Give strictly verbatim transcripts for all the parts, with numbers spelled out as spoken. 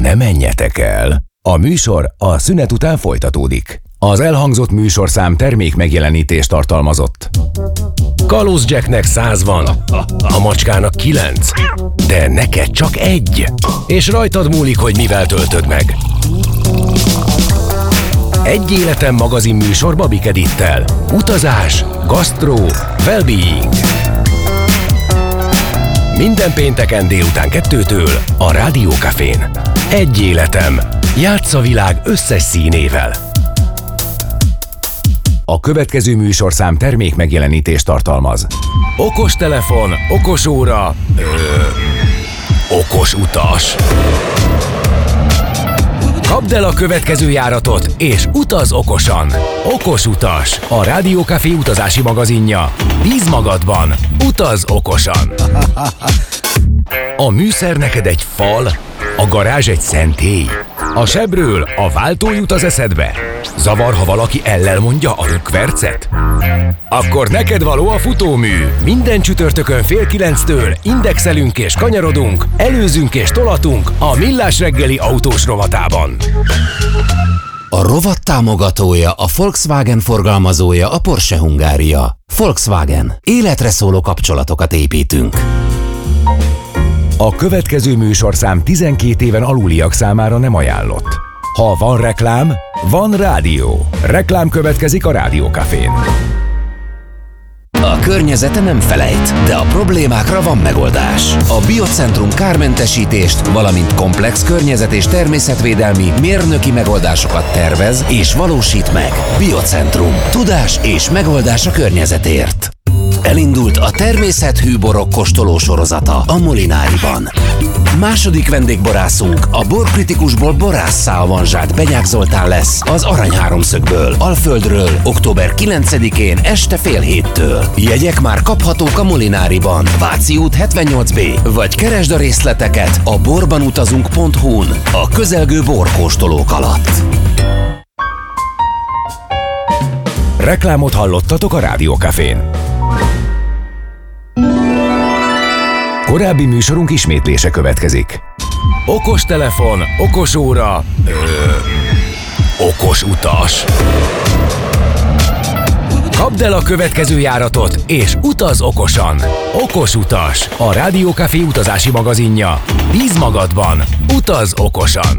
ne menjetek el! A műsor a szünet után folytatódik. Az elhangzott műsorszám termék megjelenítést tartalmazott. Kalóz Jacknek száz van, a macskának kilenc, de neked csak egy. És rajtad múlik, hogy mivel töltöd meg. Egy Életem magazin műsor Babik Edittel. Utazás, gasztró, well-being. Minden pénteken délután kettőtől a Rádió Cafén. Egy Életem. Játsz a világ összes színével. A következő műsorszám termék megjelenítést tartalmaz. Okos telefon, okos óra, ö, okos utas. Kapd el a következő járatot, és utaz okosan. Okos utas, a Rádió Café utazási magazinja. Bíz magadban, utaz okosan. A műszer neked egy fal, a garázs egy szentély. A sebről a váltó jut az eszedbe. Zavar, ha valaki ellel mondja a rükvercet? Akkor neked való a futómű. Minden csütörtökön fél kilenctől indexelünk és kanyarodunk, előzünk és tolatunk a Millás reggeli autós rovatában. A rovat támogatója, a Volkswagen forgalmazója, a Porsche Hungária. Volkswagen. Életre szóló kapcsolatokat építünk. A következő műsorszám tizenkét éven aluliak számára nem ajánlott. Ha van reklám, van rádió. Reklám következik a Rádió Cafén. A környezete nem felejt, de a problémákra van megoldás. A Biocentrum kármentesítést, valamint komplex környezet- és természetvédelmi mérnöki megoldásokat tervez és valósít meg. Biocentrum. Tudás és megoldás a környezetért. Elindult a természethű borok kóstoló sorozata a Molináriban. Második vendégborászunk a borkritikusból borásszá avanzsált Benyák Zoltán lesz az Arany Háromszögből, Alföldről, október kilencedikén este fél héttől. Jegyek már kaphatók a Molináriban, Váci út hetvennyolc B, vagy keresd a részleteket a borbanutazunk pont hu-n a közelgő borkóstolók alatt. Reklámot hallottatok a Rádió Cafén. Korábbi műsorunk ismétlése következik. Okos telefon, okos óra, ö, okos utas. Kapd el a következő járatot, és utaz okosan. Okos utas, a Rádió Café utazási magazinja. Bíz magadban, utaz okosan.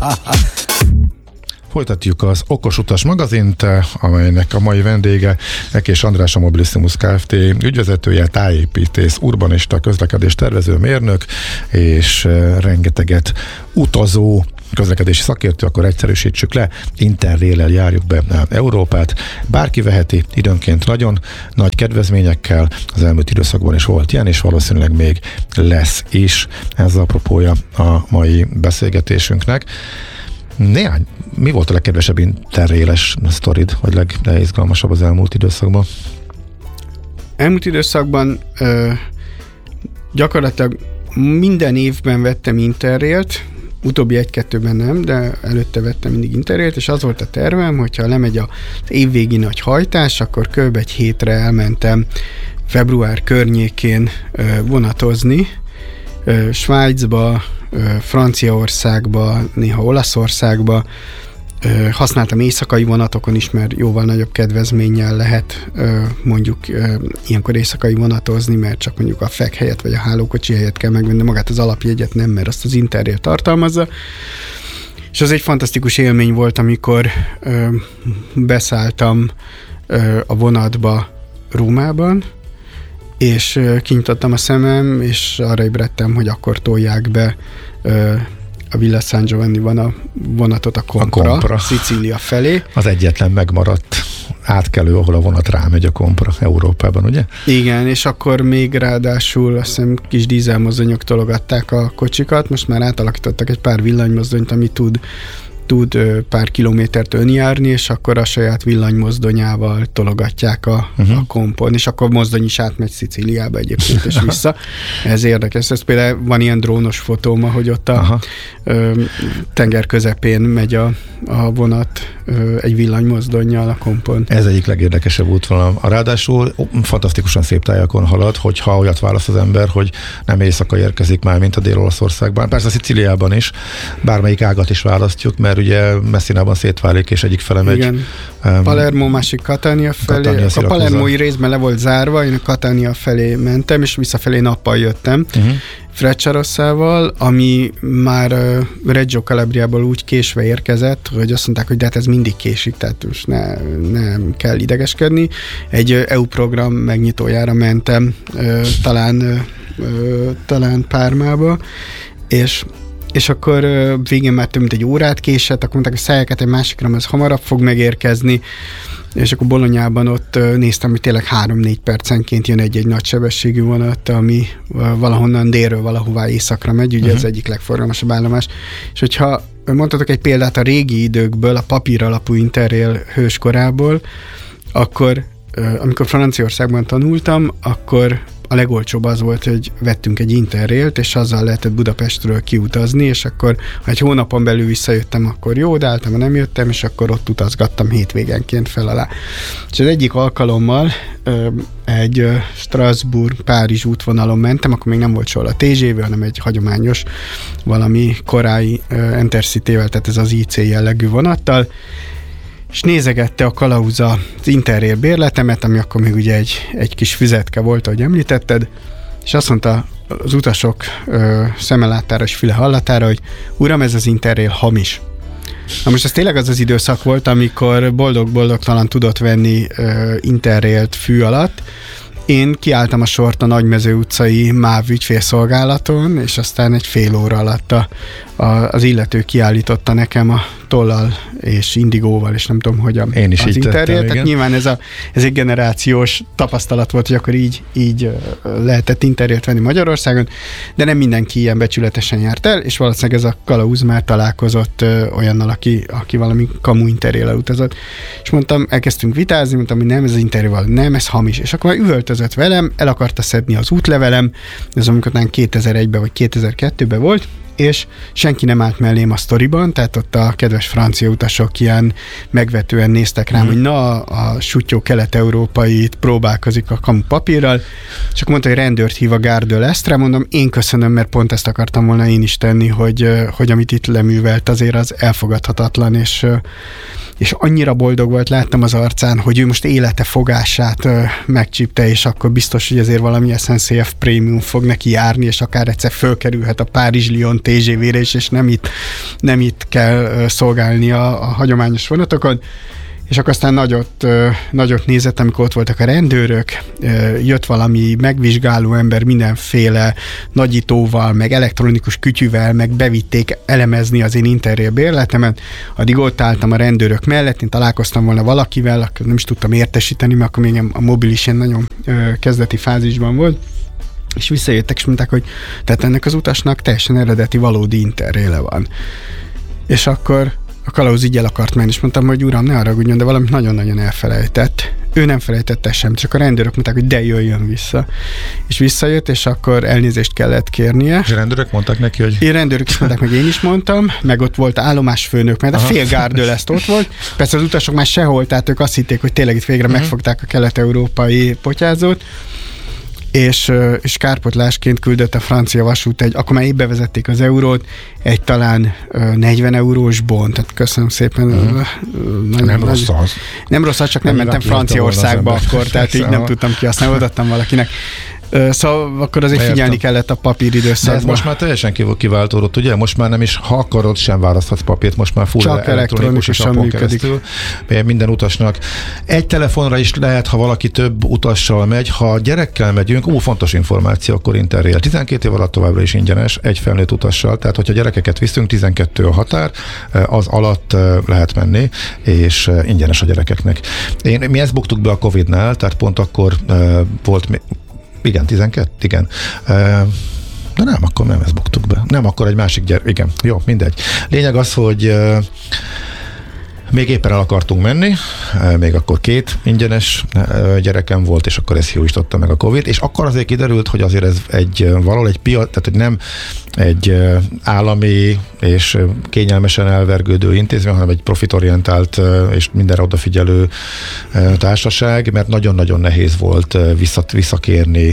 Folytatjuk az Okos Utas magazint, amelynek a mai vendége Ekés András, a Mobilissimus Kft. Ügyvezetője, tájépítész, urbanista, közlekedés tervező mérnök, és rengeteget utazó közlekedési szakértő, akkor egyszerűsítsük le, Interrail-el járjuk be Európát. Bárki veheti, időnként nagyon nagy kedvezményekkel, az elmúlt időszakban is volt ilyen, és valószínűleg még lesz is. Ez az apropója a mai beszélgetésünknek. Néhány, mi volt a legkedvesebb interréles sztorid, vagy legizgalmasabb az elmúlt időszakban? Elmúlt időszakban ö, gyakorlatilag minden évben vettem Interrailt, utóbbi egy-kettőben nem, de előtte vettem mindig Interrailt, és az volt a tervem, hogyha lemegy az évvégi nagy hajtás, akkor kb. Egy hétre elmentem február környékén ö, vonatozni, ö, Svájcba, Franciaországba, néha Olaszországba. Használtam éjszakai vonatokon is, mert jóval nagyobb kedvezménnyel lehet mondjuk ilyenkor éjszakai vonatozni, mert csak mondjuk a fek helyett vagy a hálókocsi helyett kell megvenni, magát az alapjegyet nem, mert azt az Interrail tartalmazza. És az egy fantasztikus élmény volt, amikor beszálltam a vonatba Rómában, és kinyitottam a szemem, és arra ébredtem, hogy akkor tolják be ö, a Villa San Giovanniban a vonatot a Kompra, a Kompra, Szicília felé. Az egyetlen megmaradt átkelő, ahol a vonat rámegy a Kompra Európában, ugye? Igen, és akkor még ráadásul azt hiszem kis dízelmozdonyok tologatták a kocsikat, most már átalakítottak egy pár villanymozdonyt, ami tud tud pár kilométert önjárni, és akkor a saját villanymozdonyával tologatják a, uh-huh. a kompon, és akkor mozdony is átmegy Szicíliába egyébként, és vissza. Ez érdekes. Ez például van ilyen drónos fotóm, ahogy ott a ö, tenger közepén megy a, a vonat egy villanymozdonnyal a kompon. Ez egyik legérdekesebb útvonal. Ráadásul fantasztikusan szép tájakon halad, hogyha olyat választ az ember, hogy nem éjszaka érkezik már, mint a Dél-Olaszországban. Persze a Szicíliában is, bármelyik ágat is választjuk, mert ugye Messinában szétválik, és egyik fele megy. Igen. Um, Palermo, másik Catania felé. Catania, a Palermói részben le volt zárva, én a Catania felé mentem, és visszafelé nappal jöttem. Uh-huh. Frecciarosszával, ami már uh, Reggio Calabriából úgy késve érkezett, hogy azt mondták, hogy de hát ez mindig késik, tehát most ne, nem kell idegeskedni. Egy uh, é u program megnyitójára mentem, uh, talán, uh, uh, talán Pármába, és és akkor uh, végén már több mint egy órát késett, akkor mondták, hogy szállják egy másikra, az hamarabb fog megérkezni, és akkor Bolonyában ott uh, néztem, hogy tényleg három-négy percenként jön egy-egy nagysebességű vonat, ami uh, valahonnan délről valahová északra megy, ugye uh-huh. ez egyik legforgalmasabb állomás. És hogyha mondhatok egy példát a régi időkből, a papír alapú Interrail hőskorából, akkor uh, amikor Franciaországban tanultam, akkor a legolcsóbb az volt, hogy vettünk egy Interrailt, és azzal lehetett Budapestről kiutazni, és akkor, ha egy hónapon belül visszajöttem, akkor jó, de általában nem jöttem, és akkor ott utazgattam hétvégenként fel alá. És az egyik alkalommal egy Strasbourg-Párizs útvonalon mentem, akkor még nem volt soha a té gé vé, hanem egy hagyományos, valami korai Intercity-vel, tehát ez az i cé jellegű vonattal, és nézegette a kalauz az Interrail bérletemet, ami akkor még ugye egy, egy kis füzetke volt, ahogy említetted, és azt mondta az utasok ö, szemelátára és füle hallatára, hogy uram, ez az Interrail hamis. Na most ez tényleg az az időszak volt, amikor boldog-boldogtalan tudott venni ö, Interrailt fű alatt. Én kiálltam a sort a Nagymező utcai MÁV ügyfélszolgálaton, és aztán egy fél óra alatt a, a, az illető kiállította nekem a tollal és indigóval, és nem tudom, hogy a, Én is az így Interrail. tettem, Tehát igen. nyilván ez, a, ez egy generációs tapasztalat volt, hogy akkor így, így lehetett Interrailt venni Magyarországon, de nem mindenki ilyen becsületesen járt el, és valószínűleg ez a kalauz már találkozott ö, olyannal, aki, aki valami kamu Interrail-el utazott. És mondtam, elkezdtünk vitázni, mondtam, hogy nem, ez az Interrail, nem, ez hamis. És akkor már üvöltözött velem, el akarta szedni az útlevelem, ez amikor talán kétezer-egyben vagy kétezer-kettőben volt, és senki nem állt mellém a sztoriban, tehát ott a kedves francia utasok ilyen megvetően néztek rám, mm. hogy na, a sutyó kelet-európai próbálkozik a kamu papírral, és akkor mondta, hogy rendőrt hív a Gare de l'Estre, mondom, én köszönöm, mert pont ezt akartam volna én is tenni, hogy, hogy amit itt leművelt, azért az elfogadhatatlan, és és annyira boldog volt, láttam az arcán, hogy ő most élete fogását ö, megcsípte, és akkor biztos, hogy azért valami es en cé ef Premium fog neki járni, és akár egyszer fölkerülhet a Párizs-Lyon té gé vére is, és nem itt, nem itt kell ö, szolgálni a, a hagyományos vonatokon. És akkor aztán nagyot, nagyot nézett, amikor ott voltak a rendőrök, jött valami megvizsgáló ember mindenféle nagyítóval, meg elektronikus kütyüvel, meg bevitték elemezni az én Interrail bérletemet. Addig ott álltam a rendőrök mellett, én találkoztam volna valakivel, akkor nem is tudtam értesíteni, mert akkor még a mobil is ilyen nagyon kezdeti fázisban volt. És visszajöttek, és mondták, hogy tehát ennek az utasnak teljesen eredeti, valódi Interrail-e van. És akkor a kalauz így el akart menni, és mondtam, hogy uram, ne haragudjon, de valamit nagyon-nagyon elfelejtett. Ő nem felejtette sem, csak a rendőrök mondták, hogy de jöjjön vissza. És visszajött, és akkor elnézést kellett kérnie. És a rendőrök mondták neki, hogy... Én rendőrök is mondták, meg én is mondtam, meg ott volt állomásfőnök, mert a fél Gare de l'Est ott volt. Persze az utasok már sehol, tehát ők azt hitték, hogy tényleg itt végre uh-huh. megfogták a kelet-európai potyázót. És, és kárpotlásként küldött a francia vasút egy, akkor már épp bevezették az eurót, egy talán negyven eurós bont, tehát köszönöm szépen. Mm. Nagy, nem nagy, rossz az. Nem rossz az, csak nem, nem mentem Franciaországba akkor, tehát így nem tudtam kihasználni, odaadtam valakinek. Szóval akkor azért Értem. figyelni kellett a papíridőszakban. De ez most már teljesen kiváltódott, ugye? Most már nem is, ha akarod, sem választhatsz papírt, most már full csak elektronikus apon keresztül. Minden utasnak. Egy telefonra is lehet, ha valaki több utassal megy, ha gyerekkel megyünk, ú, fontos információ, akkor Interrail. tizenkét év alatt továbbra is ingyenes, egy felnőtt utassal, tehát hogyha gyerekeket viszünk, tizenkettő a határ, az alatt lehet menni, és ingyenes a gyerekeknek. Én, mi ezt buktuk be a Covidnál, tehát pont akkor volt igen, tizenkét, igen. De nem, akkor nem ezt buktuk be. Nem, akkor egy másik gyerek, igen, jó, mindegy. Lényeg az, hogy Még éppen el akartunk menni, még akkor két ingyenes gyerekem volt, és akkor ezt jóította meg a Covid, és akkor azért kiderült, hogy azért ez egy valahol egy piac, tehát hogy nem egy állami és kényelmesen elvergődő intézmény, hanem egy profitorientált és mindenre odafigyelő társaság, mert nagyon-nagyon nehéz volt visszakérni,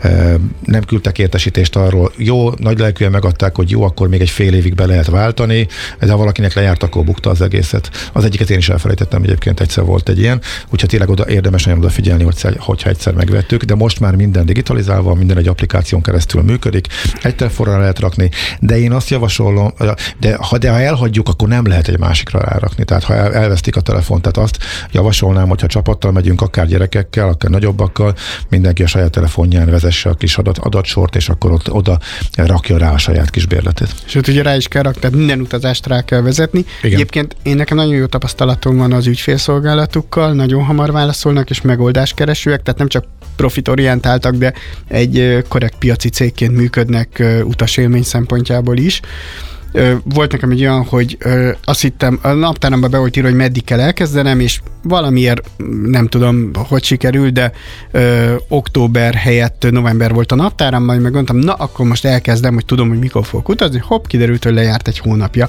nem küldtek értesítést arról, jó, nagy lelkűen megadták, hogy jó, akkor még egy fél évig be lehet váltani, de ha valakinek lejárt, akkor bukta az egészet. Az egyiket én is elfelejtettem, egyébként egyszer volt egy ilyen, úgyhogy tényleg oda érdemes nagyon odafigyelni, hogy, hogyha egyszer megvettük, de most már minden digitalizálva, minden egy applikáción keresztül működik, egy telefonra lehet rakni, de én azt javasolom, de ha, de ha elhagyjuk, akkor nem lehet egy másikra rárakni, tehát ha el, elvesztik a telefont, tehát azt javasolnám, hogyha csapattal megyünk, akár gyerekekkel, akár nagyobbakkal, mindenki a saját telefonján vezesse a kis adat, adatsort, és akkor ott oda rakja rá a saját kis bérletét. Sőt, ugye rá is kell rakni, tehát minden utazást rá kell vezetni. Igen. Egyébként én nekem nagyon jó tapasztalatom van az ügyfélszolgálatukkal, nagyon hamar válaszolnak, és megoldáskeresőek, tehát nem csak profitorientáltak, de egy korrekt piaci cégként működnek utasélmény szempontjából is. Volt nekem egy olyan, hogy azt hittem, a naptáramba be volt írva, hogy meddig kell elkezdenem, és valamiért nem tudom, hogy sikerül, de ö, október helyett november volt a naptáramban, majd meggondoltam, na akkor most elkezdem, hogy tudom, hogy mikor fogok utazni, hopp, kiderült, hogy lejárt egy hónapja.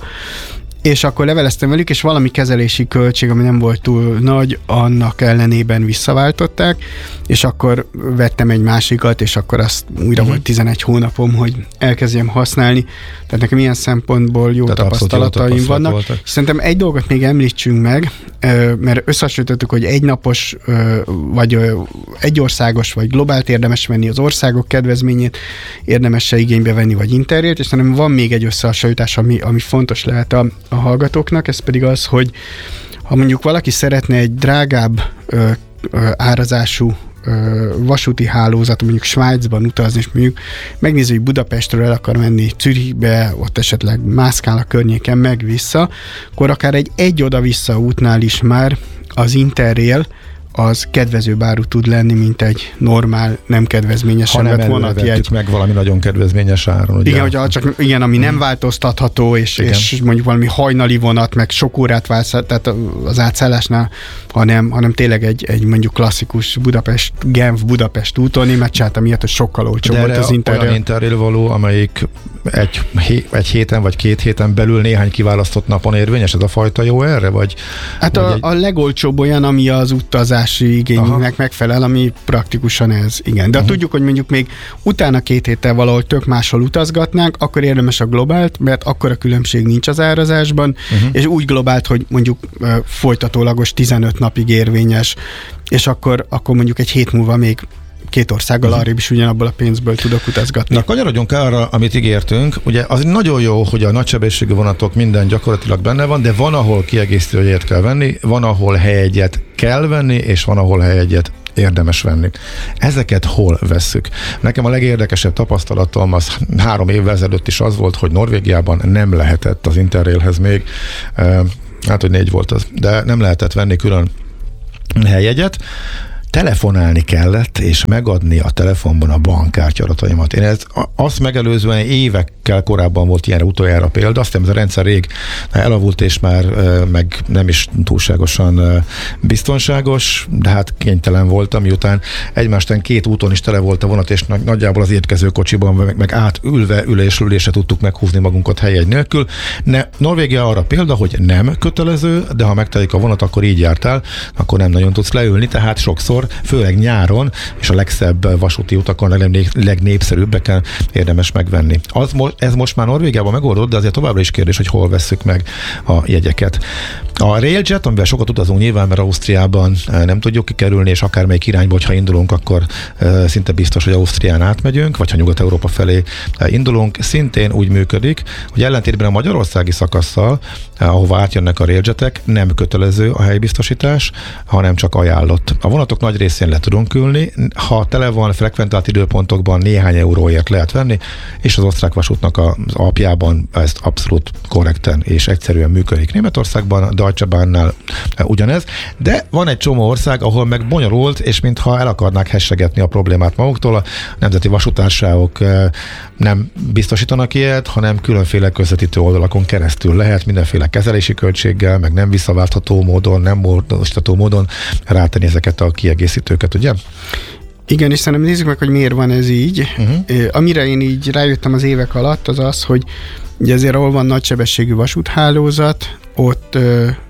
És akkor leveleztem velük, és valami kezelési költség, ami nem volt túl nagy, annak ellenében visszaváltották, és akkor vettem egy másikat, és akkor azt újra uh-huh. volt tizenegy hónapom, hogy elkezdjem használni. Tehát nekem ilyen szempontból jó Tehát tapasztalataim vannak. Voltak. Szerintem egy dolgot még említsünk meg, mert összehasonlítottuk, hogy egynapos, vagy egyországos, vagy globált érdemes venni, az országok kedvezményét érdemes-e igénybe venni, vagy interjét, és szerintem van még egy összehasonlítás, ami, ami fontos lehet a, a hallgatóknak, ez pedig az, hogy ha mondjuk valaki szeretne egy drágább ö, ö, árazású ö, vasúti hálózat, mondjuk Svájcban utazni, és mondjuk megnézi, hogy Budapestről el akar menni Zürichbe, ott esetleg mászkál a környéken meg-vissza, akkor akár egy egy oda-vissza útnál is már az Interrail az kedvezőbb áru tud lenni, mint egy normál, nem kedvezményesen vett vonatjegy. meg valami nagyon kedvezményes áron. Ugye? Igen, hogy csak ilyen, ami nem változtatható, és, és mondjuk valami hajnali vonat, meg sok órát válsz, tehát az átszállásnál, hanem, hanem tényleg egy, egy mondjuk klasszikus Budapest, Genf-Budapest úton, én megcsináltam ilyet, hogy sokkal olcsóbb volt az Interrail. Olyan Interrail való, amelyik egy, egy héten vagy két héten belül néhány kiválasztott napon érvényes, ez a fajta jó erre? Vagy, hát vagy a, egy... a legolcsóbb olyan, ami az utazási igényünknek megfelel, ami praktikusan ez, igen. De uh-huh. tudjuk, hogy mondjuk még utána két héttel valahol tök máshol utazgatnánk, akkor érdemes a globált, mert akkor a különbség nincs az árazásban, uh-huh. és úgy globált, hogy mondjuk uh, folytatólagos tizenöt napig érvényes, és akkor, akkor mondjuk egy hét múlva még két országgal uh-huh. arrébb is ugyanabból a pénzből tudok utazgatni. Na, kanyarodjunk arra, amit ígértünk. Ugye az nagyon jó, hogy a nagysebességű vonatok minden gyakorlatilag benne van, de van, ahol kiegészítő jegyet kell venni, van, ahol helyegyet kell venni, és van, ahol helyegyet érdemes venni. Ezeket hol vesszük? Nekem a legérdekesebb tapasztalatom az három évvel ezelőtt is az volt, hogy Norvégiában nem lehetett az Interrailhez még, hát, hogy négy volt az, de nem lehetett venni külön helyegyet, telefonálni kellett, és megadni a telefonban a bankkártya adataimat. Én ezt, azt megelőzően évekkel korábban volt ilyenre utoljára példa, aztán ez a rendszer rég elavult, és már meg nem is túlságosan biztonságos, de hát kénytelen voltam, miután egymástán két úton is tele volt a vonat, és nagyjából az érkező kocsiban meg, meg átülve, ülésről ülésre tudtuk meghúzni magunkat helyegy nélkül. Ne, Norvégia arra példa, hogy nem kötelező, de ha megtelik a vonat, akkor így jártál, akkor nem nagyon tudsz leülni, tehát sokszor, főleg nyáron, és a legszebb vasúti utakon, a legnépszerűbbeken érdemes megvenni. Az, ez most már Norvégiában megoldott, de azért továbbra is kérdés, hogy hol vesszük meg a jegyeket. A Railjet, amivel sokat utazunk nyilván, mert Ausztriában nem tudjuk kikerülni, és akármelyik irányba, hogyha indulunk, akkor szinte biztos, hogy Ausztrián átmegyünk, vagy ha Nyugat-Európa felé indulunk, szintén úgy működik, hogy ellentétben a magyarországi szakasszal, ahova átjönnek a Railjetek, nem kötelező a helybiztosítás, hanem csak ajánlott. A vonatok nagy részén le tudunk ülni, ha tele van frekventált időpontokban néhány euróért lehet venni, és az osztrák vasútnak az alapjában ez abszolút korrekten és egyszerűen működik. Németországban, a Deutsche Bahnnál ugyanez, de van egy csomó ország, ahol meg bonyolult, és mintha el akarnák hessegetni a problémát maguktól, a nemzeti vasútársaságok nem biztosítanak ilyet, hanem különféle közvetítő oldalakon keresztül lehet mindenféle kezelési költséggel, meg nem visszaváltható módon, nem módosítható módon rátenni ezeket a kiegészítőket, ugye? Igen, és szerintem nézzük meg, hogy miért van ez így. Uh-huh. Amire én így rájöttem az évek alatt, az az, hogy ugye azért ahol van nagysebességű vasúthálózat, ott,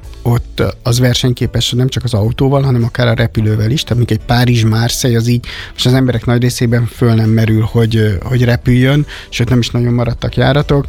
ott az versenyképes nem csak az autóval, hanem akár a repülővel is, tehát még egy Párizs-Marseille az így, most az emberek nagy részében föl nem merül, hogy, hogy repüljön, sőt nem is nagyon maradtak járatok,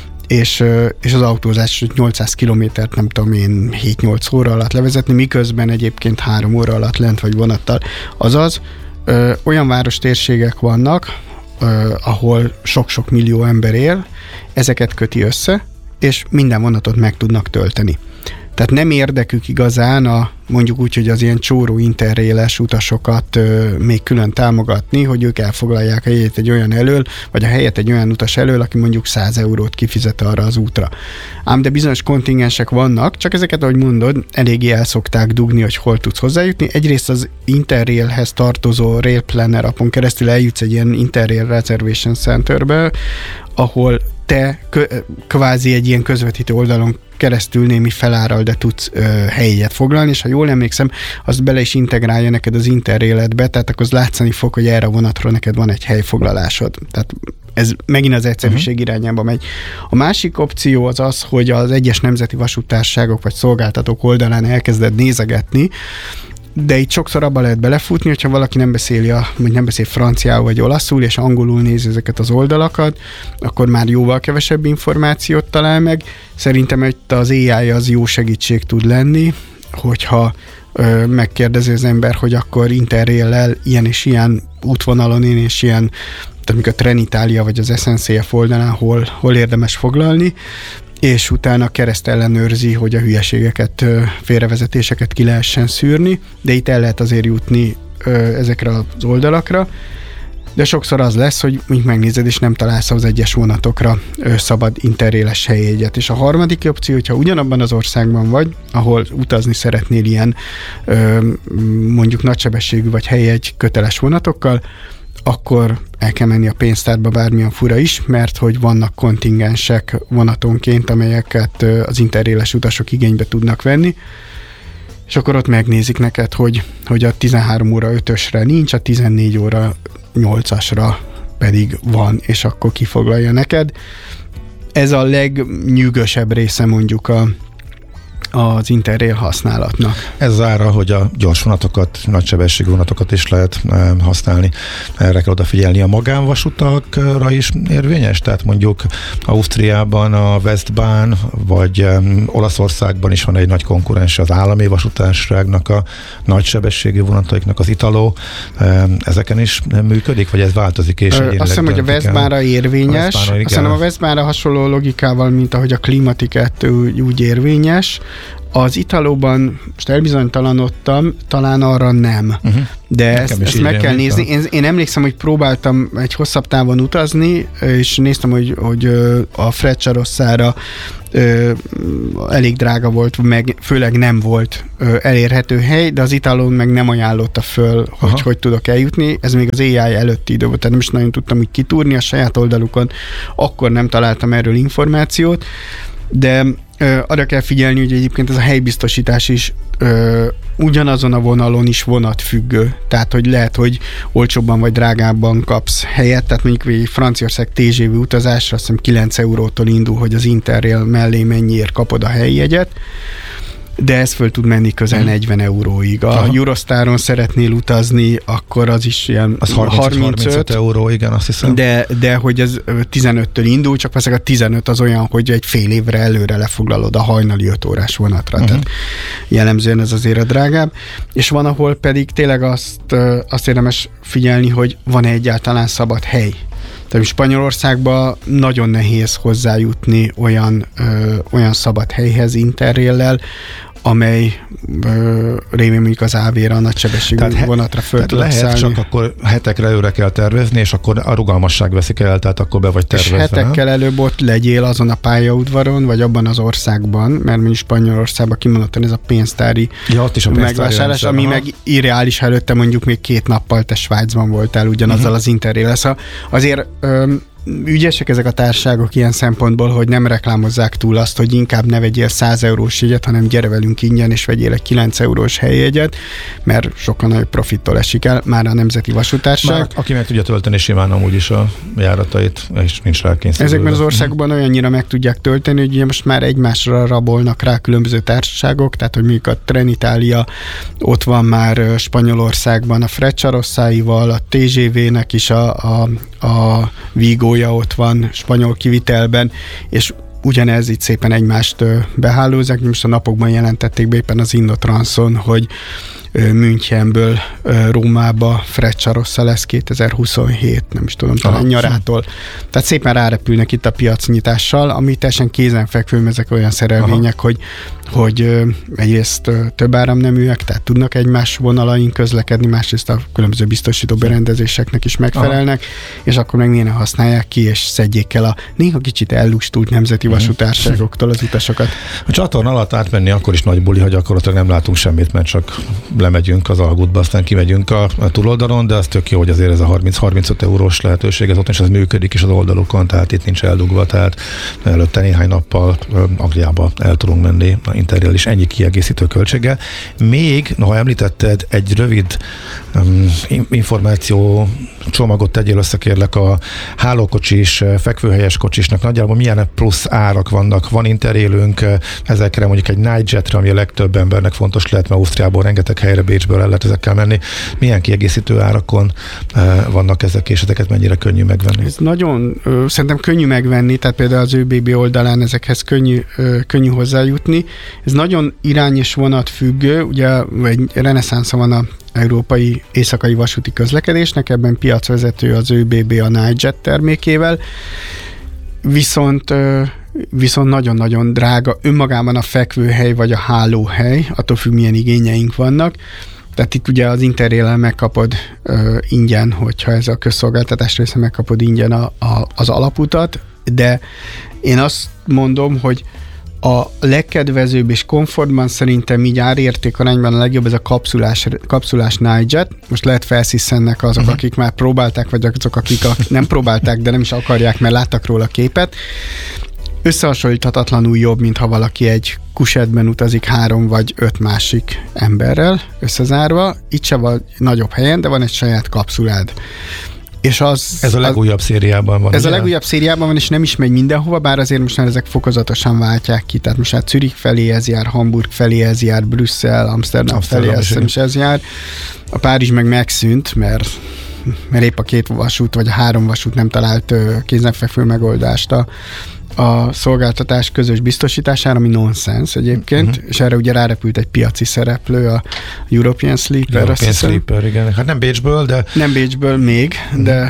és, és az autózás nyolcszáz kilométert nem tudom én hét-nyolc óra alatt levezetni, miközben egyébként három óra alatt lent vagy vonattal. Azaz, ö, olyan várostérségek vannak, ö, ahol sok-sok millió ember él, ezeket köti össze, és minden vonatot meg tudnak tölteni. Tehát nem érdekük igazán a, mondjuk úgy, hogy az ilyen csóró interréles utasokat ö, még külön támogatni, hogy ők elfoglalják a helyet egy olyan elől, vagy a helyet egy olyan utas elől, aki mondjuk száz eurót kifizet arra az útra. Ám de bizonyos kontingensek vannak, csak ezeket, ahogy mondod, eléggé el szokták dugni, hogy hol tudsz hozzájutni. Egyrészt az Interrailhez tartozó Rail Planner appon keresztül eljutsz egy ilyen Interrail Reservation Centerbe, ahol te kvázi egy ilyen közvetítő oldalon keresztül némi felárral, de tudsz ö, helyet foglalni, és ha jól emlékszem, azt bele is integrálja neked az Interrailetbe, tehát akkor az látszani fog, hogy erre a vonatról neked van egy helyfoglalásod. Tehát ez megint az egyszerűség uh-huh. irányába megy. A másik opció az az, hogy az egyes nemzeti vasúttársaságok vagy szolgáltatók oldalán elkezded nézegetni, de itt sokszor abba lehet belefutni, hogyha valaki nem beszéli, a, vagy nem beszél franciául vagy olaszul, és angolul nézi ezeket az oldalakat, akkor már jóval kevesebb információt talál meg. Szerintem itt az á i az jó segítség tud lenni, hogyha ö, megkérdezi az ember, hogy akkor Interrail-lel ilyen és ilyen útvonalon én és ilyen, tehát amikor a Trenitalia vagy az es en cé ef oldalán hol, hol érdemes foglalni, és utána kereszt ellenőrzi, hogy a hülyeségeket, félrevezetéseket ki lehessen szűrni, de itt el lehet azért jutni ezekre az oldalakra, de sokszor az lesz, hogy mondjuk megnézed, és nem találsz az egyes vonatokra szabad interréles helyjegyet. És a harmadik opció, hogyha ugyanabban az országban vagy, ahol utazni szeretnél ilyen mondjuk nagysebességű vagy helyjegy köteles vonatokkal, akkor el kell menni a pénztárba, bármilyen fura is, mert hogy vannak kontingensek vonatonként, amelyeket az interréles utasok igénybe tudnak venni, és akkor ott megnézik neked, hogy, hogy a tizenhárom óra ötösre nincs, a tizennégy óra nyolcasra pedig van, és akkor kifoglalja neked. Ez a legnyűgösebb része mondjuk a az Interrail használatnak. Ez az ára, hogy a gyors vonatokat, nagysebességű vonatokat is lehet e, használni. Erre kell odafigyelni. A magánvasutakra is érvényes? Tehát mondjuk Ausztriában a Westbahn, vagy e, Olaszországban is van egy nagy konkurens az állami vasútársaságnak, a nagysebességű vonataiknak, az Italo. E, ezeken is működik, vagy ez változik? És Ö, azt hiszem, hogy a Westbahnra érvényes. Azt hiszem, a Westbahnra hasonló logikával, mint ahogy a Klimatiket úgy, úgy érvényes. Az Italóban most elbizonytalanodtam, talán arra nem. Uh-huh. De Nekem ezt, ezt meg kell nézni. Én, én emlékszem, hogy próbáltam egy hosszabb távon utazni, és néztem, hogy, hogy a Frecciarossára elég drága volt, meg főleg nem volt elérhető hely, de az Italón meg nem ajánlotta föl, Aha. hogy hogy tudok eljutni. Ez még az á i előtti idő volt, tehát nem is nagyon tudtam úgy kitúrni a saját oldalukon. Akkor nem találtam erről információt, de Ö, arra kell figyelni, hogy egyébként ez a helybiztosítás is ö, ugyanazon a vonalon is vonatfüggő. Tehát, hogy lehet, hogy olcsóbban vagy drágábban kapsz helyet, tehát mondjuk egy Franciaország té gé vé utazásra azt hiszem kilenc eurótól indul, hogy az Interrail mellé mennyiért kapod a helyjegyet, de ez föl tud menni közel hmm. negyven euróig. A Aha. Eurostaron szeretnél utazni, akkor az is ilyen az harmincöt euró, igen, azt hiszem. De, de hogy ez tizenöttől indul, csak persze a tizenöt az olyan, hogy egy fél évre előre lefoglalod a hajnali öt órás vonatra. Uh-huh. Tehát jellemzően ez azért a drágább. És van, ahol pedig tényleg azt, azt érdemes figyelni, hogy van-e egyáltalán szabad hely. Tehát Spanyolországban nagyon nehéz hozzájutni olyan, ö, olyan szabad helyhez Interraillel, amely ö, révén mondjuk az á vé-ra, a nagysebességű vonatra föl tudok lehet, szállni. csak akkor hetekre előre kell tervezni, és akkor a rugalmasság veszik el, tehát akkor be vagy tervezve. És hetekkel nem? Előbb ott legyél azon a pályaudvaron, vagy abban az országban, mert mondjuk Spanyolországban kimondottan ez a pénztári ja, ott is a megvásárlás, rendszer, ami aha. meg irreális, előtte mondjuk még két nappal te Svájcban voltál ugyanazzal uh-huh. az Interrail. Szóval azért öm, ügyesek ezek a társaságok ilyen szempontból, hogy nem reklámozzák túl azt, hogy inkább ne vegyél száz eurós jegyet, hanem gyere velünk ingyen, és vegyél egy kilenc eurós helyjegyet, mert sokkal nagyobb profittól esik el, már a Nemzeti Vasútárság. Már, aki meg tudja tölteni simán amúgy is a járatait, és nincs rá kényszerülve. Ezekben az országokban olyannyira meg tudják tölteni, hogy ugye most már egymásra rabolnak rá különböző társaságok, tehát hogy mondjuk a Trenitalia ott van már Spanyolországban a Frecciarossaival, a té zé vé-nek is a, a, a Vigo ott van spanyol kivitelben, és ugyanez itt szépen egymást behálózzák. Most a napokban jelentették be éppen az Innotranson, hogy Münchenből Rómába Frecciarossa lesz kétezer-huszonhét, nem is tudom, talán nyarától. Tehát szépen rárepülnek itt a piacnyitással, ami teljesen kézenfekvő, ezek olyan szerelvények, hogy, hogy egyrészt több áramneműek, tehát tudnak egymás vonalain közlekedni, másrészt a különböző biztosító berendezéseknek is megfelelnek, aha. és akkor meg miért ne használják ki, és szedjék el a néha kicsit ellustult nemzeti vasútárságoktól az utasokat. A csatorna alatt átmenni akkor is nagy buli, hogy gyakorlatilag nem látunk semmit, mert csak lemegyünk az alagútba, aztán kimegyünk a, a túloldalon, de az tök jó, hogy azért ez a harminc-harmincöt eurós lehetőség, ez ott is az működik is az oldalukon, tehát itt nincs eldugva, tehát előtte néhány nappal Angliába el tudunk menni a Interrail is ennyi kiegészítő költséggel. Még, ha említetted, egy rövid um, információ csomagot tegyél össze, kérlek, a hálókocsis, fekvőhelyes kocsisnak nagyjából milyen plusz árak vannak. Van Interrailünk ezekre, mondjuk egy Nightjetre, ami a legtöbb embernek fontos lehet, mert Ausztriából rengeteg helyre, Bécsből el lehet ezekkel menni. Milyen kiegészítő árakon uh, vannak ezek, és ezeket mennyire könnyű megvenni? Ez nagyon, ö, szerintem könnyű megvenni, tehát például az ÖBB oldalán ezekhez könnyű, ö, könnyű hozzájutni. Ez nagyon irány és vonat függő, ugye egy reneszánsza van a európai éjszakai vasúti közlekedésnek, ebben piacvezető az ÖBB a Nightjet termékével, viszont ö, viszont nagyon-nagyon drága önmagában a fekvőhely vagy a hálóhely, attól függ, milyen igényeink vannak. Tehát itt ugye az Interrail-el megkapod ö, ingyen, hogyha ez a közszolgáltatás része, megkapod ingyen a, a, az alaputat, de én azt mondom, hogy a legkedvezőbb és komfortban szerintem így árértékarányban a legjobb ez a kapszulás, kapszulás Nightjet. Most lehet felszisszennek azok, uh-huh. akik már próbálták, vagy azok, akik a, nem próbálták, de nem is akarják, mert láttak róla képet. Összehasonlíthatatlanul jobb, mint ha valaki egy kusetben utazik három vagy öt másik emberrel összezárva. Itt se van nagyobb helyen, de van egy saját kapszulád. És az, ez a legújabb az, szériában van. Ez ugye? a legújabb szériában van, és nem is megy mindenhova, bár azért most már ezek fokozatosan váltják ki. Tehát most már Zürich felé ez jár, Hamburg felé ez jár, Brüsszel, Amsterdam, Amsterdam felé ez, is ez jár. A Párizs meg megszűnt, mert, mert épp a két vasút, vagy a három vasút nem talált kézenfekvő megoldást a a szolgáltatás közös biztosítására, ami nonsens egyébként, uh-huh. és erre ugye rárepült egy piaci szereplő, a European Sleeper. European Sleeper, igen. Hát nem Bécsből, de... Nem Bécsből még, uh-huh. de,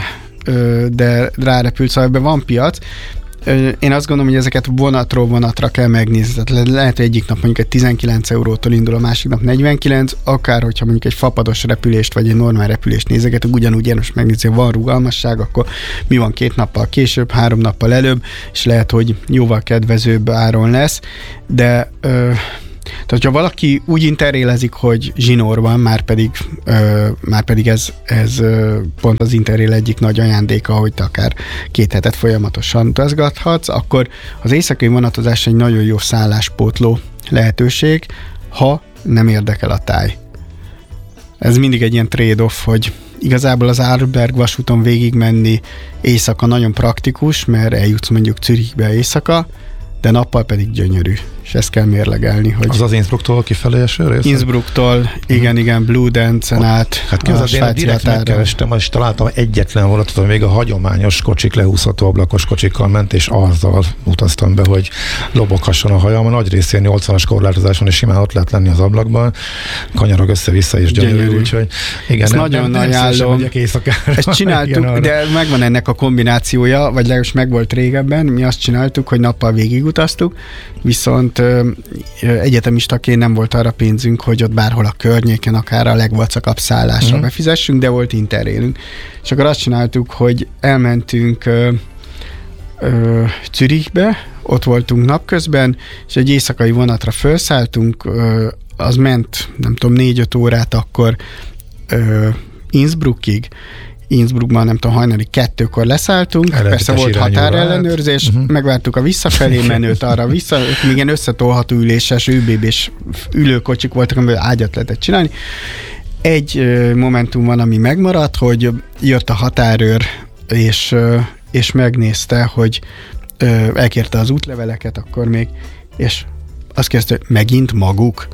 de rárepült, szóval ebben van piac. Én azt gondolom, hogy ezeket vonatról vonatra kell megnézni. Tehát lehet, hogy egyik nap mondjuk egy tizenkilenc eurótól indul, a másik nap negyvenkilenc, akár hogyha mondjuk egy fapados repülést, vagy egy normál repülést nézegetünk, ugyanúgy érdemes megnézni, van rugalmasság, akkor mi van két nappal később, három nappal előbb, és lehet, hogy jóval kedvezőbb áron lesz, de... Ö, tehát, hogyha valaki úgy interrélezik, hogy zsinórban, már pedig, ö, már pedig ez, ez ö, pont az Interrail egyik nagy ajándéka, hogy te akár két hetet folyamatosan utazgathatsz, akkor az éjszakai vonatozás egy nagyon jó szálláspótló lehetőség, ha nem érdekel a táj. Ez mindig egy ilyen trade-off, hogy igazából az Arlberg vasúton végigmenni éjszaka nagyon praktikus, mert eljutsz mondjuk Zürichbe éjszaka, de nappal pedig gyönyörű, és ezt kell mérlegelni, hogy... Az az Innsbrucktól kifelé eső rész? Innsbrucktól, igen, igen, Bludenzen át hát ki az a svájci határra. Megkerestem, és találtam egyetlen vonatot, hogy még a hagyományos kocsik, lehúzható ablakos kocsikkal ment, és azzal utaztam be, hogy loboghasson a hajam. A nagy részén nyolcvanas korlátozáson, és simán ott lehet lenni az ablakban, kanyarog össze-vissza, és gyönyörű, gyönyörű. Úgyhogy igen, ezt nem, nagyon nem, ajánlom. Ezt csináltuk, de megvan ennek a kombinációja, vagy legalábbis megvolt régebben, mi azt csináltuk, hogy nappal végigutaztuk, viszont viszont egyetemistaként nem volt arra pénzünk, hogy ott bárhol a környéken, akár a legvacakabb szállásra mm. befizessünk, de volt interrélünk. És akkor azt csináltuk, hogy elmentünk ö, ö, Zürichbe, ott voltunk napközben, és egy éjszakai vonatra felszálltunk, ö, az ment, nem tudom, négy-öt órát akkor ö, Innsbruckig. Innsbruckban, nem tudom, hajnali kettőkor leszálltunk, persze volt határellenőrzés, uh-huh. megvártuk a visszafelé menőt arra vissza, még ilyen összetolható üléses, ő bé bés ülőkocsik voltak, amivel ágyat lehetett csinálni. Egy uh, momentum van, ami megmaradt, hogy jött a határőr, és, uh, és megnézte, hogy uh, elkérte az útleveleket, akkor még, és azt kezdte, hogy megint maguk.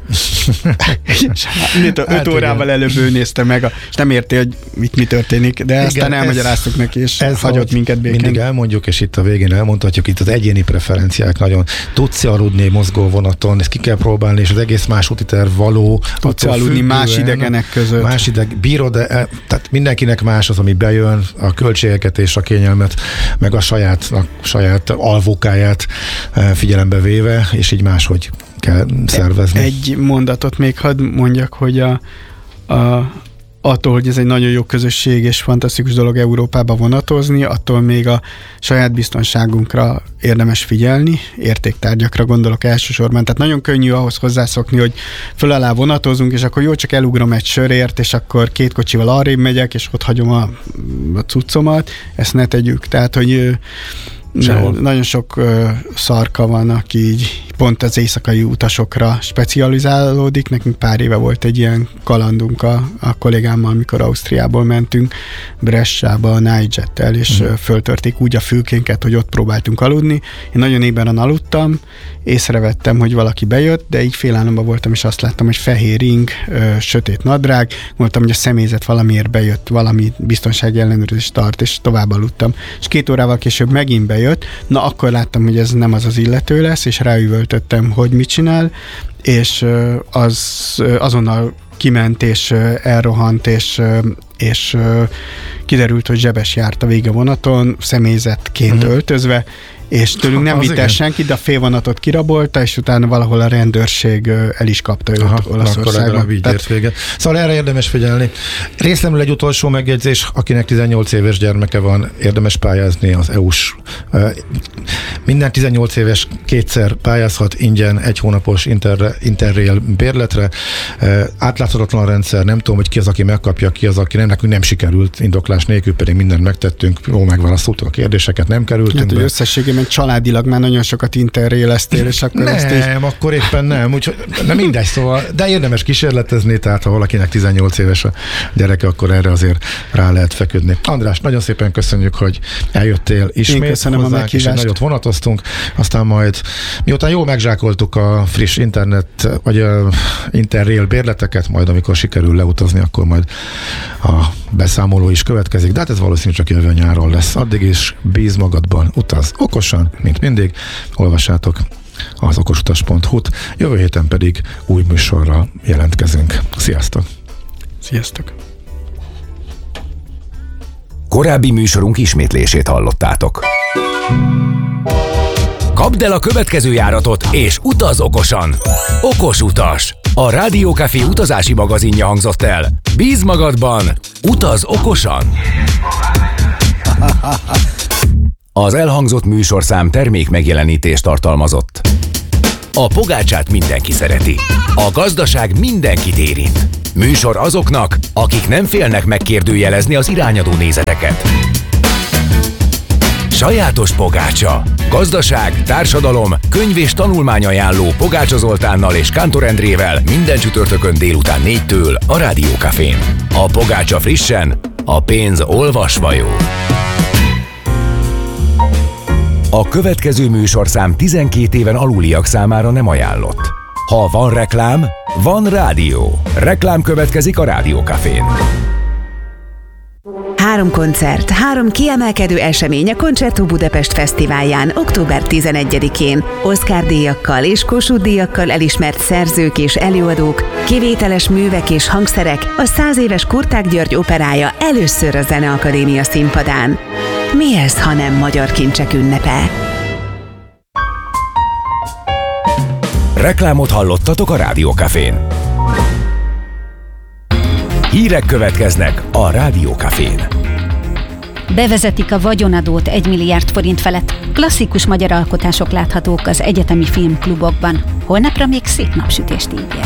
öt hát órával igen. előbb ő nézte meg, és nem érti, hogy mit mi történik, de igen, aztán elmagyaráztuk neki, és ez hagyott minket békén. Mindig elmondjuk, és itt a végén elmondhatjuk, itt az egyéni preferenciák nagyon. Tudsz aludni mozgó vonaton, ezt ki kell próbálni, és az egész más úti terv való. Tudsz aludni más idegenek között. Más ideg, bírod, de, tehát mindenkinek más az, ami bejön, a költségeket és a kényelmet, meg a saját, a saját alvókáját figyelembe véve, és így máshogy kell szervezni. Egy mondatot még hadd mondjak, hogy a, a, attól, hogy ez egy nagyon jó közösség és fantasztikus dolog Európába vonatozni, attól még a saját biztonságunkra érdemes figyelni, értéktárgyakra gondolok elsősorban. Tehát nagyon könnyű ahhoz hozzászokni, hogy föl alá vonatozunk, és akkor jó, csak elugrom egy sörért, és akkor két kocsival arrébb megyek, és ott hagyom a, a cuccomat. Ezt ne tegyük. Tehát, hogy Sehol. Nagyon sok uh, szarka van, aki így pont az éjszakai utasokra specializálódik. Nekünk pár éve volt egy ilyen kalandunk a, a kollégámmal, amikor Ausztriából mentünk Bressába a Nightjet-tel, és uh-huh. föltörték úgy a fülkénket, hogy ott próbáltunk aludni. Én nagyon éberen aludtam, észrevettem, hogy valaki bejött, de így félálomban voltam, és azt láttam, hogy fehér ing, uh, sötét nadrág, mondtam, hogy a személyzet valamiért bejött, valami biztonsági ellenőrzést tart, és tovább aludtam. És két órával később megint bejött, jött. Na, akkor láttam, hogy ez nem az az illető lesz, és ráüvöltöttem, hogy mit csinál, és az azonnal kiment, és elrohant, és, és kiderült, hogy zsebes járt a vége vonaton, személyzetként uh-huh. öltözve, és tőlünk nem vitte senki, de a félvonatot kirabolta, és utána valahol a rendőrség el is kapta őt Olaszországban. Tehát... vége. Szóval erre érdemes figyelni. Részemről egy utolsó megjegyzés, akinek tizennyolc éves gyermeke van, érdemes pályázni az é u-s. Minden tizennyolc éves kétszer pályázhat ingyen egy hónapos Inter, Interrail bérletre. Átláthatatlan a rendszer, nem tudom, hogy ki az, aki megkapja, ki az, aki nem, nekünk nem sikerült, indoklás nélkül pedig mindent megtettünk, jó megválaszoltuk a kérdéseket, nem kerültünk hát, összességében családilag már nagyon sokat interraileztél, és akkor nem, ezt is... akkor éppen nem, úgyhogy nem mindegy, szóval, de érdemes kísérletezni, tehát ha valakinek tizennyolc éves a gyereke, akkor erre azért rá lehet feküdni. András, nagyon szépen köszönjük, hogy eljöttél ismét hozzánk, és nagyot vonatoztunk, aztán majd miután jól megzsákoltuk a friss internet, vagy a Interrail bérleteket, majd amikor sikerül leutazni, akkor majd a beszámoló is következik, de hát ez valószínűleg csak jövő nyáron lesz. Addig is bíz magadban, utaz okosan, mint mindig, olvassátok az okosutas pont hu-t, jövő héten pedig új műsorral jelentkezünk. Sziasztok! Sziasztok! Korábbi műsorunk ismétlését hallottátok. Kapd el a következő járatot, és utaz okosan! Okos utas! A Rádió Café utazási magazinja hangzott el. Bíz magadban, utaz okosan! Az elhangzott műsorszám termék megjelenítést tartalmazott. A pogácsát mindenki szereti. A gazdaság mindenkit érint. Műsor azoknak, akik nem félnek megkérdőjelezni az irányadó nézeteket. Sajátos pogácsa. Gazdaság, társadalom, könyv és tanulmányajánló Pogácsa Zoltánnal és Kántor Endrével minden csütörtökön délután négytől a Rádió Cafén. A pogácsa frissen, a pénz olvasva jó. A következő műsorszám tizenkét éven aluliak számára nem ajánlott. Ha van reklám, van rádió. Reklám következik a Rádió Cafén. Három koncert, három kiemelkedő esemény a Concerto Budapest Fesztiválján október tizenegyedikén. Oscar-díjakkal és Kossuth-díjakkal elismert szerzők és előadók, kivételes művek és hangszerek, a száz éves Kurták György operája először a Zeneakadémia színpadán. Mi ez, ha nem magyar kincsek ünnepe? Reklámot hallottatok a Rádió Cafén. Hírek következnek a Rádió Cafén. Bevezetik a vagyonadót egy milliárd forint felett. Klasszikus magyar alkotások láthatók az egyetemi filmklubokban. Holnapra még szép napsütést ígér.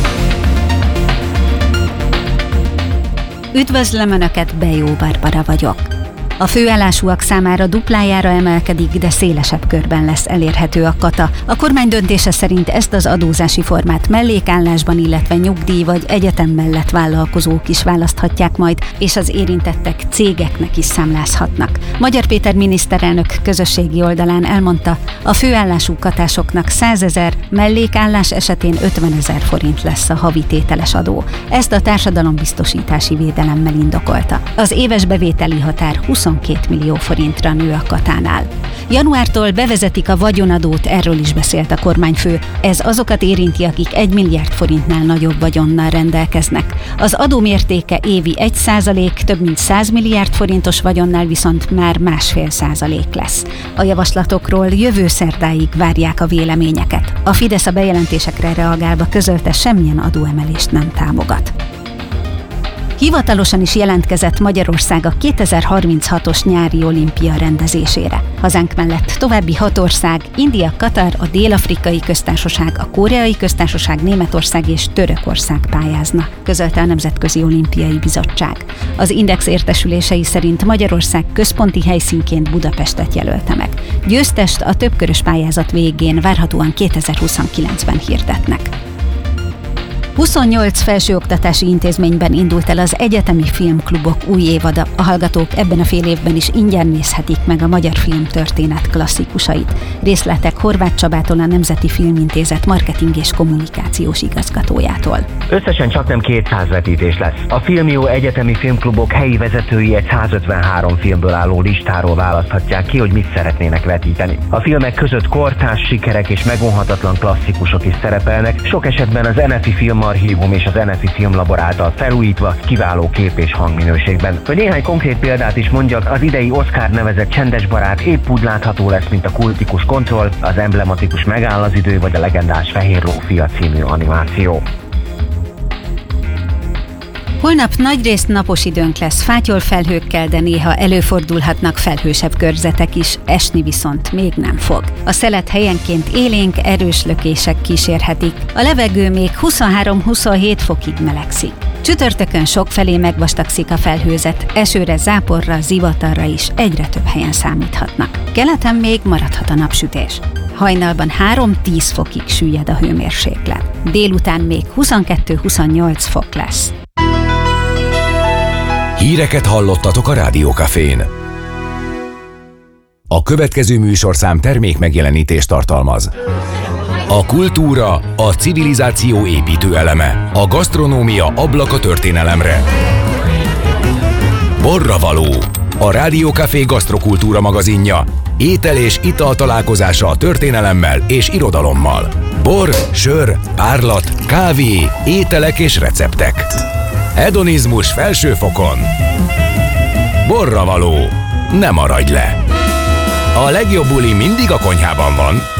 Üdvözlöm Önöket, Bejó Barbara vagyok. A főállásúak számára duplájára emelkedik, de szélesebb körben lesz elérhető a kata. A kormány döntése szerint ezt az adózási formát mellékállásban, illetve nyugdíj vagy egyetem mellett vállalkozók is választhatják majd, és az érintettek cégeknek is számlázhatnak. Magyar Péter miniszterelnök közösségi oldalán elmondta, a főállású katásoknak százezer, mellékállás esetén ötvenezer forint lesz a havi tételes adó. Ezt a társadalombiztosítási védelemmel indokolta. Az éves bevételi határ huszonkét millió forintra nő a katánál. Januártól bevezetik a vagyonadót, erről is beszélt a kormányfő. Ez azokat érinti, akik egy milliárd forintnál nagyobb vagyonnal rendelkeznek. Az adó mértéke évi egy százalék, több mint száz milliárd forintos vagyonnál viszont már másfél százalék lesz. A javaslatokról jövő szerdáig várják a véleményeket. A Fidesz a bejelentésekre reagálva közölte, semmilyen adóemelést nem támogat. Hivatalosan is jelentkezett Magyarország a kétezer-harminchatos nyári olimpia rendezésére. Hazánk mellett további hat ország, India, Katar, a Dél-Afrikai Köztársaság, a Koreai Köztársaság, Németország és Törökország pályázna, közölte a Nemzetközi Olimpiai Bizottság. Az Index értesülései szerint Magyarország központi helyszínként Budapestet jelölte meg. Győztest a többkörös pályázat végén várhatóan kétezer-huszonkilencben hirdetnek. huszonnyolc felsőoktatási intézményben indult el az egyetemi filmklubok új évada. A hallgatók ebben a fél évben is ingyen nézhetik meg a magyar filmtörténet klasszikusait. Részletek Horváth Csabától, a Nemzeti Filmintézet marketing és kommunikációs igazgatójától. Összesen csaknem kétszáz vetítés lesz. A Filmio egyetemi filmklubok helyi vezetői egy százötvenhárom filmből álló listáról választhatják ki, hogy mit szeretnének vetíteni. A filmek között kortárs sikerek és megunhatatlan klasszikusok is szerepelnek, sok esetben az en ef i Film Archívum és az en ef i Filmlabor által felújítva, kiváló kép- és hangminőségben. Hogy néhány konkrét példát is mondjak, az idei Oscar nevezett Csendes barát épp úgy látható lesz, mint a kultikus Kontroll, az emblematikus Megáll az idő vagy a legendás Fehér lófia című animáció. Holnap nagyrészt napos időnk lesz, fátyol felhőkkel, de néha előfordulhatnak felhősebb körzetek is, esni viszont még nem fog. A szelet helyenként élénk, erős lökések kísérhetik. A levegő még huszonhárom-huszonhét fokig melegszik. Csütörtökön sokfelé megvastagszik a felhőzet, esőre, záporra, zivatarra is egyre több helyen számíthatnak. Keleten még maradhat a napsütés. Hajnalban három-tíz fokig süllyed a hőmérséklet. Délután még huszonkettő-huszonnyolc fok lesz. Híreket hallottatok a Rádió Cafén. A következő műsorszám termék megjelenítést tartalmaz. A kultúra, a civilizáció építő eleme. A gasztronómia ablak a történelemre. Borravaló, a Rádió Café gasztrokultúra magazinja. Étel és ital találkozása a történelemmel és irodalommal. Bor, sör, párlat, kávé, ételek és receptek. Hedonizmus felső fokon. Borravaló. Ne maradj le! A legjobb buli mindig a konyhában van.